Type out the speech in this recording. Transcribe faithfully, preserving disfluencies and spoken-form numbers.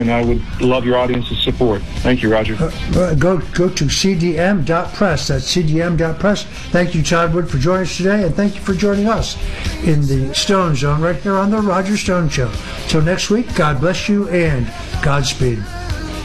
and I would love your audience's support. Thank you, Roger. Uh, go go to c d m dot press. That's c d m dot press. Thank you, Todd Wood, for joining us today, and thank you for joining us in the Stone Zone right here on the Roger Stone Show. Till next week, God bless you and Godspeed.